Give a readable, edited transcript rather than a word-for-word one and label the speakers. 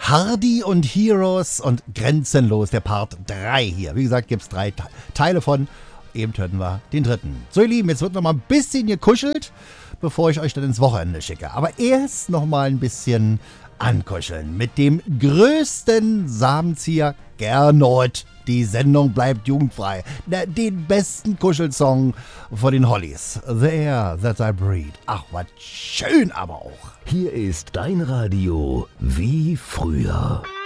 Speaker 1: Hardy und Heroes und Grenzenlos, der Part 3 hier. Wie gesagt, gibt es 3 Teile von. Eben hörten wir den 3. So, ihr Lieben, jetzt wird noch mal ein bisschen gekuschelt, bevor ich euch dann ins Wochenende schicke. Aber erst noch mal ein bisschen ankuscheln mit dem größten Samenzieher Gernot. Die Sendung bleibt jugendfrei. Den besten Kuschelsong von den Hollies. The Air That I Breathe. Ach, was schön aber auch.
Speaker 2: Hier ist dein Radio wie früher.